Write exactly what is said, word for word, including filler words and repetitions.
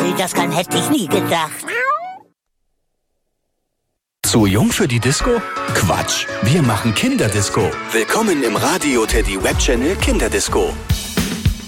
das kann, hätte ich nie gedacht. Zu jung für die Disco? Quatsch, wir machen Kinderdisco. Willkommen im Radio Teddy Webchannel Kinderdisco.